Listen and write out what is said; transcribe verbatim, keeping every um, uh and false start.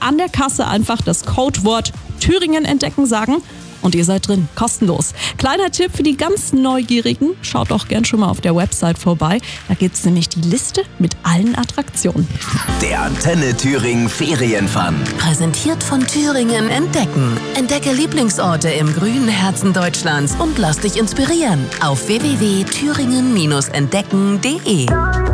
an der Kasse einfach das Codewort Thüringen entdecken sagen und ihr seid drin, kostenlos. Kleiner Tipp für die ganz Neugierigen, schaut auch gern schon mal auf der Website vorbei. Da gibt's nämlich die Liste mit allen Attraktionen. Der Antenne Thüringen Ferienfun. Präsentiert von Thüringen Entdecken. Entdecke Lieblingsorte im grünen Herzen Deutschlands und lass dich inspirieren auf w w w punkt thüringen Bindestrich entdecken punkt de.